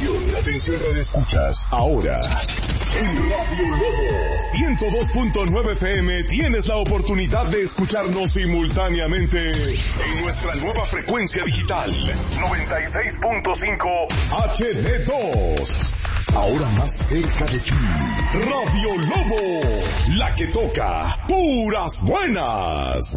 Atención Radio Escuchas. Ahora, en Radio Lobo 102.9 FM tienes la oportunidad de escucharnos simultáneamente en nuestra nueva frecuencia digital 96.5 HD2. Ahora más cerca de ti, Radio Lobo, la que toca puras buenas.